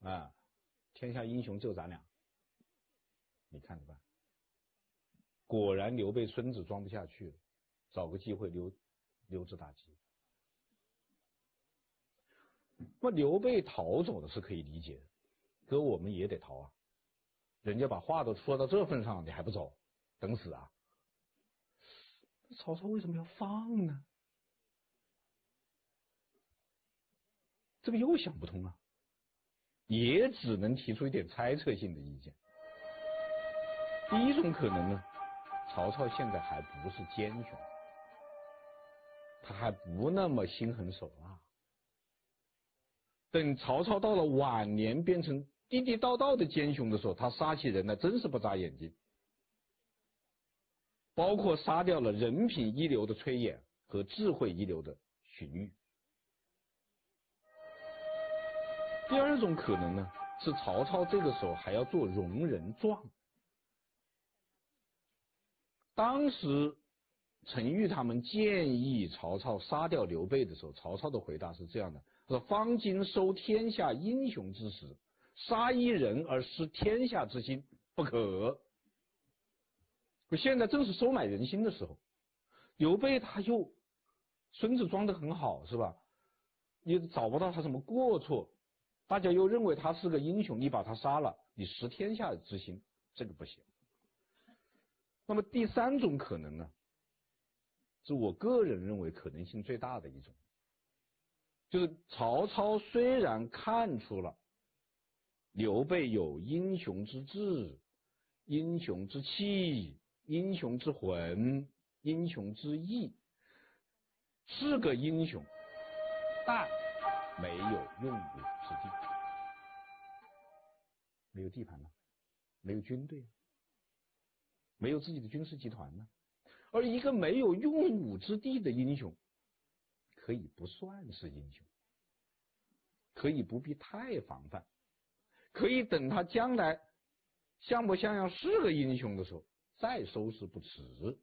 啊，天下英雄就咱俩，你看着办。果然刘备孙子装不下去了，找个机会溜之大吉。那么刘备逃走的是可以理解的，可我们也得逃啊！人家把话都说到这份上，你还不走，等死啊！曹操为什么要放呢？这个又想不通啊，也只能提出一点猜测性的意见。第一种可能呢，曹操现在还不是奸雄，他还不那么心狠手辣。等曹操到了晚年变成地地道道的奸雄的时候，他杀起人来真是不眨眼睛，包括杀掉了人品一流的崔琰和智慧一流的荀彧。第二种可能呢，是曹操这个时候还要做容人状。当时陈玉他们建议曹操杀掉刘备的时候，曹操的回答是这样的：说方今收天下英雄之时，杀一人而失天下之心，不可。现在正是收买人心的时候，刘备他又孙子装得很好，是吧？你找不到他什么过错，大家又认为他是个英雄，你把他杀了，你失天下之心，这个不行。那么第三种可能呢，是我个人认为可能性最大的一种，就是曹操虽然看出了刘备有英雄之志、英雄之气、英雄之魂、英雄之义，是个英雄，但没有用武之地，没有地盘呢，没有军队，没有自己的军事集团呢。而一个没有用武之地的英雄，可以不算是英雄，可以不必太防范，可以等他将来像不像是个英雄的时候再收拾不迟。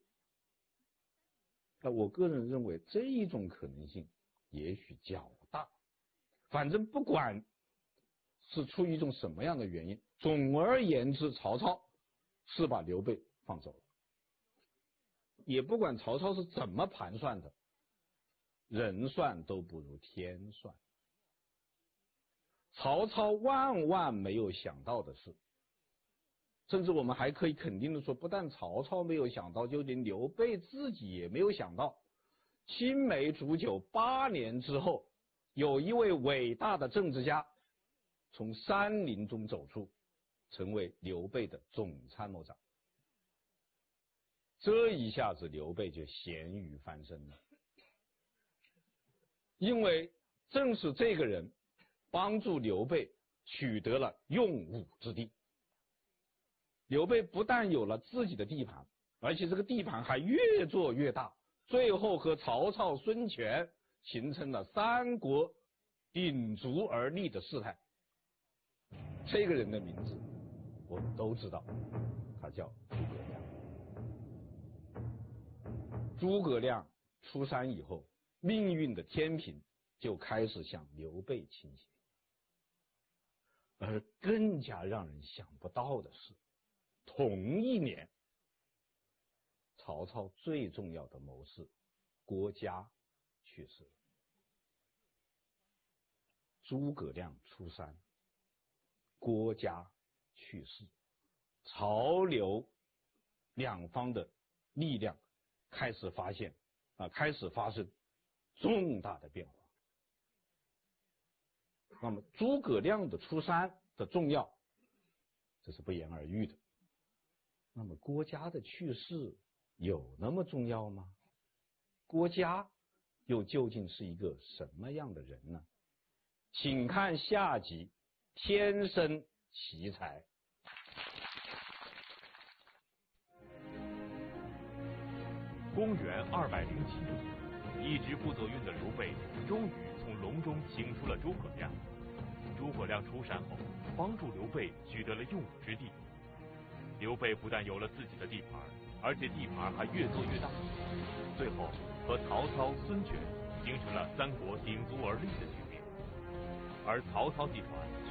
我个人认为这一种可能性也许较大。反正不管是出于一种什么样的原因，总而言之，曹操是把刘备放走了。也不管曹操是怎么盘算的，人算都不如天算。曹操万万没有想到的是，甚至我们还可以肯定的说，不但曹操没有想到，就连刘备自己也没有想到，青梅煮酒8年之后，有一位伟大的政治家从山林中走出，成为刘备的总参谋长。这一下子刘备就咸鱼翻身了，因为正是这个人帮助刘备取得了用武之地。刘备不但有了自己的地盘，而且这个地盘还越做越大，最后和曹操、孙权形成了三国鼎足而立的事态。这个人的名字我们都知道，他叫诸葛亮。诸葛亮出山以后，命运的天平就开始向刘备倾斜。而更加让人想不到的是，同一年，曹操最重要的谋士郭嘉去世了。诸葛亮出山，郭嘉去世，曹刘两方的力量开始发生重大的变化。那么诸葛亮的出山的重要，这是不言而喻的。那么郭嘉的去世有那么重要吗？郭嘉又究竟是一个什么样的人呢？请看下集天生奇才。 公元207年，一直不走运的刘备终于从隆中请出了诸葛亮。诸葛亮出山后，帮助刘备取得了用武之地。刘备不但有了自己的地盘，而且地盘还越做越大，最后和曹操、孙权形成了三国鼎足而立的局面。而曹操集团